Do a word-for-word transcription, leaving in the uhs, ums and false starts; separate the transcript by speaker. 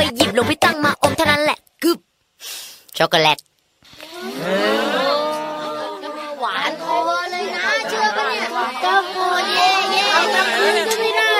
Speaker 1: หยิบลงพี่ตั้งมาอมเท่านั้นแหละกึบช็อกโกแลตหวานคอเลยนะเชื่อปะเนี่ยก็โกรธเย่เย่เอากลับคืนก็ไม่ได้